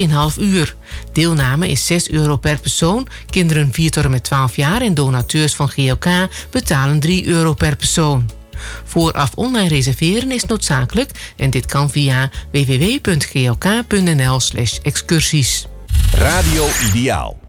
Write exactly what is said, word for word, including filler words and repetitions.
tweeënhalf uur. Deelname is zes euro per persoon. Kinderen vier tot en met twaalf jaar en donateurs van G L K betalen drie euro per persoon. Vooraf online reserveren is noodzakelijk en dit kan via w w w punt g l k punt n l slash excursies. Radio Ideaal.